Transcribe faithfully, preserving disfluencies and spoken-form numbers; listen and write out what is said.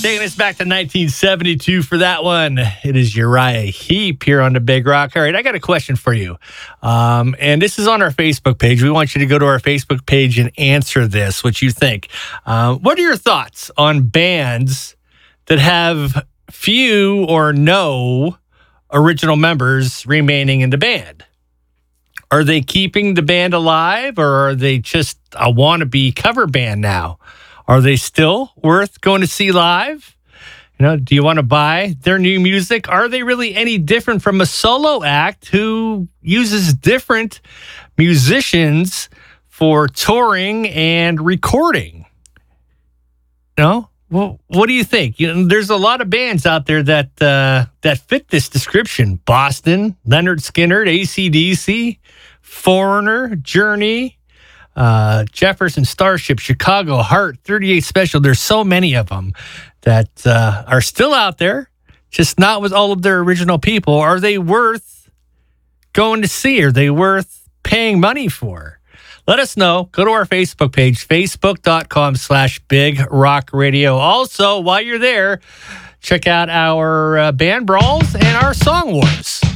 Taking us back to nineteen seventy-two for that one. It is Uriah Heep here on the Big Rock. All right, I got a question for you. Um, and this is on our Facebook page. We want you to go to our Facebook page and answer this, what you think. Uh, what are your thoughts on bands that have few or no original members remaining in the band? Are they keeping the band alive, or are they just a wannabe cover band now? Are they still worth going to see live? You know, do you want to buy their new music? Are they really any different from a solo act who uses different musicians for touring and recording? You know, well, what do you think? You know, there's a lot of bands out there that uh, that fit this description. Boston, Leonard Skinner, A C D C, Foreigner, Journey, Uh, Jefferson Starship, Chicago Heart, thirty-eight Special. There's so many of them that uh, are still out there, just not with all of their original people. Are they worth going to see? Are they worth paying money for? Let us know. Go to our Facebook page, facebook.com slash Big Rock Radio. Also, while you're there, check out our uh, band brawls and our song wars.